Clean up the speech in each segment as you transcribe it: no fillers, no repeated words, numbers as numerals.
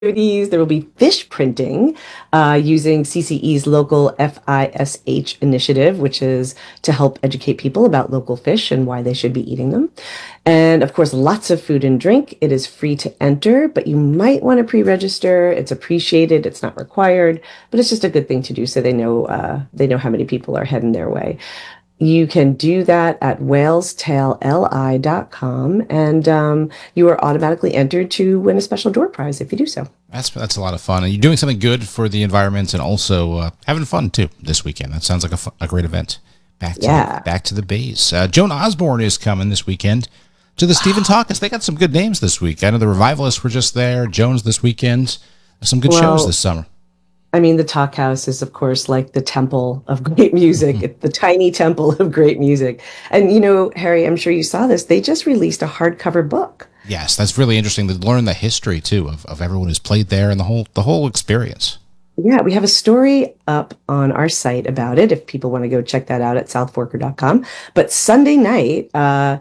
activities. There will be fish printing using CCE's local FISH initiative, which is to help educate people about local fish and why they should be eating them. And of course, lots of food and drink. It is free to enter, but you might want to pre-register. It's appreciated. It's not required, but it's just a good thing to do so they know how many people are heading their way. You can do that at whalestailli.com, and you are automatically entered to win a special door prize if you do so. That's a lot of fun. And you're doing something good for the environment and also having fun, too, this weekend. That sounds like a great event. Back to the base. Joan Osborne is coming this weekend to the Stephen Talkus. They got some good names this week. I know the Revivalists were just there. Jones this weekend. Some good shows this summer. I mean, the Talk House is, of course, like the temple of great music. It's the tiny temple of great music. And, you know, Harry, I'm sure you saw this. They just released a hardcover book. Yes, that's really interesting to learn the history, too, of everyone who's played there and the whole experience. Yeah, we have a story up on our site about it if people want to go check that out at southforker.com. But Sunday night,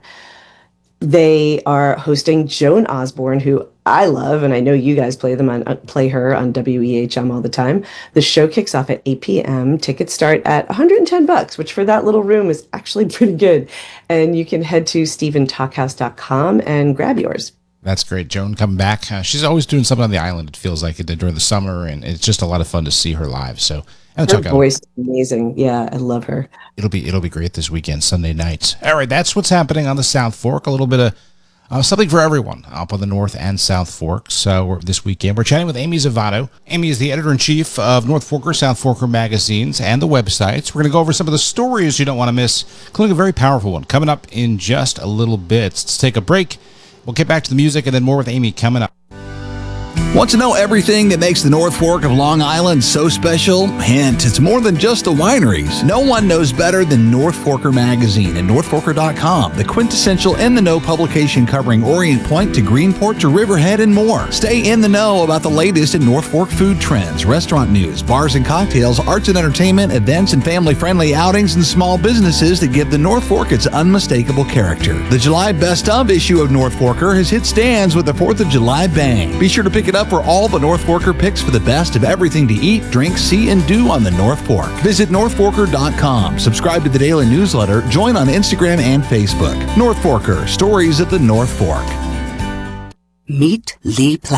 they are hosting Joan Osborne, who I love, and I know you guys play her on WEHM all the time. The show kicks off at 8 p.m. Tickets start at $110, which for that little room is actually pretty good. And you can head to stephentalkhouse.com and grab yours. That's great. Joan coming back. She's always doing something on the island, it feels like, during the summer, and it's just a lot of fun to see her live. So, and her voice is amazing. Yeah, I love her. It'll be great this weekend, Sunday nights. All right, that's what's happening on the South Fork. A little bit of something for everyone up on the North and South Forks. This weekend, we're chatting with Amy Zavato. Amy is the editor-in-chief of North Forker, South Forker magazines and the websites. We're going to go over some of the stories you don't want to miss, including a very powerful one coming up in just a little bit. Let's take a break. We'll get back to the music and then more with Amy coming up. Want to know everything that makes the North Fork of Long Island so special? Hint, it's more than just the wineries. No one knows better than North Forker Magazine and NorthForker.com, the quintessential in-the-know publication covering Orient Point to Greenport to Riverhead and more. Stay in the know about the latest in North Fork food trends, restaurant news, bars and cocktails, arts and entertainment, events and family-friendly outings, and small businesses that give the North Fork its unmistakable character. The July Best Of issue of North Forker has hit stands with the 4th of July bang. Be sure to pick it up for all the North Forker picks for the best of everything to eat, drink, see, and do on the North Fork. Visit NorthForker.com. Subscribe to the daily newsletter. Join on Instagram and Facebook. North Forker, stories of the North Fork. Meet Lee Platt.